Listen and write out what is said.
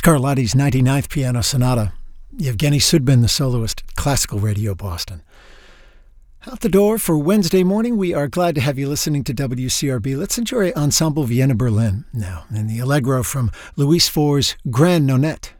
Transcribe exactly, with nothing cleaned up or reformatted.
Scarlatti's ninety-ninth Piano Sonata. Yevgeny Sudbin, the soloist, Classical Radio Boston. Out the door for Wednesday morning, we are glad to have you listening to W C R B. Let's enjoy Ensemble Vienna Berlin now, in the Allegro from Louis Faure's Grand Nonette.